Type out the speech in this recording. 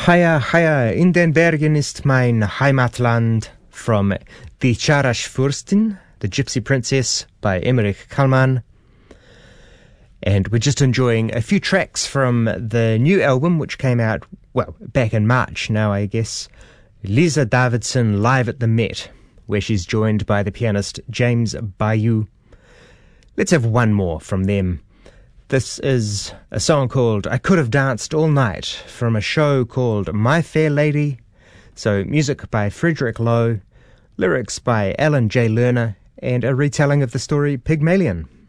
Haya, haya, in den Bergen ist mein Heimatland from Die Charasfürstin, The Gypsy Princess by Emmerich Kallman. And we're just enjoying a few tracks from the new album, which came out, well, back in March now, I guess. Lisa Davidson live at the Met, where she's joined by the pianist James Bayou. Let's have one more from them. This is a song called I Could Have Danced All Night from a show called My Fair Lady. So music by Frederick Lowe, lyrics by Alan J. Lerner, and a retelling of the story Pygmalion.